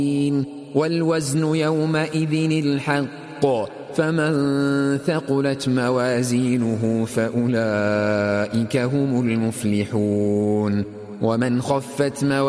والوزن يومئذ الحق فمن ثقلت موازينه فأولئك هم المفلحون ومن خفت موازينه